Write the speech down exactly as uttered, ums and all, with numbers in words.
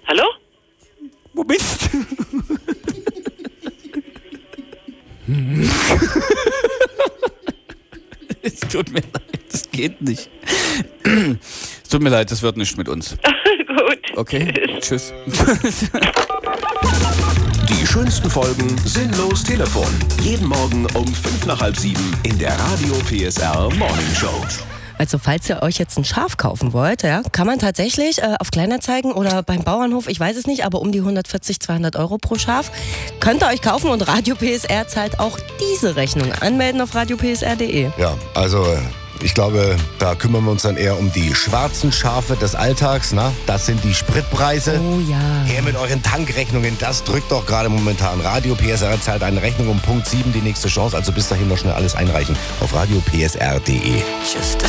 Hallo? Wo bist du? Es tut mir leid, das geht nicht. Es tut mir leid, das wird nicht mit uns. Gut. Okay, tschüss. Die schönsten Folgen Sinnlos Telefon. Jeden Morgen um fünf nach halb sieben in der Radio P S R Morning Show. Also falls ihr euch jetzt ein Schaf kaufen wollt, ja, kann man tatsächlich äh, auf Kleinanzeigen oder beim Bauernhof, ich weiß es nicht, aber um die hundertvierzig, zweihundert Euro pro Schaf könnt ihr euch kaufen und Radio P S R zahlt auch diese Rechnung. Anmelden auf radio p s r punkt d e. Ja, also ich glaube, da kümmern wir uns dann eher um die schwarzen Schafe des Alltags. Na? Das sind die Spritpreise. Oh ja. Her mit euren Tankrechnungen, das drückt doch gerade momentan. Radio P S R zahlt eine Rechnung um Punkt sieben, die nächste Chance. Also bis dahin noch schnell alles einreichen auf radio p s r punkt d e. Just